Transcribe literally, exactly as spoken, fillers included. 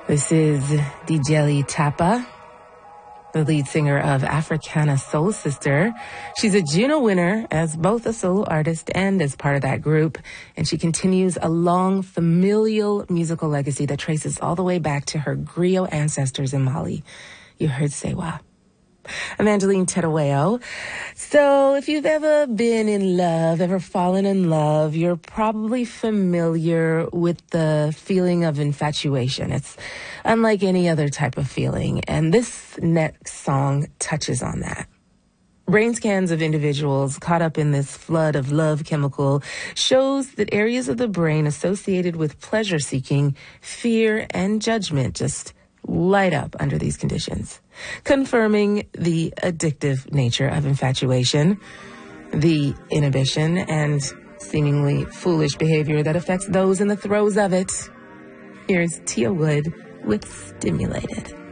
This is Djeli Tapa, the lead singer of Africana Soul Sister. She's a Juno winner as both a solo artist and as part of that group. And she continues a long familial musical legacy that traces all the way back to her griot ancestors in Mali. You heard Sewa. I'm Angeline Tedaweo. So if you've ever been in love, ever fallen in love, you're probably familiar with the feeling of infatuation. It's unlike any other type of feeling, and this next song touches on that. Brain scans of individuals caught up in this flood of love chemical shows that areas of the brain associated with pleasure-seeking, fear, and judgment just light up under these conditions, confirming the addictive nature of infatuation, the inhibition and seemingly foolish behavior that affects those in the throes of it. Here's Tia Wood with Stimulated.